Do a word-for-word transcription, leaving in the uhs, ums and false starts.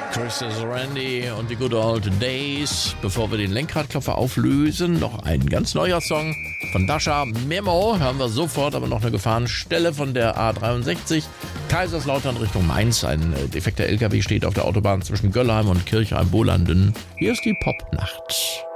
Christus Randy und die Good Old Days. Bevor wir den Lenkradklopfer auflösen, noch ein ganz neuer Song von Dasha. Memo hören wir sofort, aber noch eine Gefahrenstelle von der A dreiundsechzig. Kaiserslautern Richtung Mainz. Ein defekter L K W steht auf der Autobahn zwischen Göllheim und Kirchheim-Bolanden. Hier ist die Popnacht.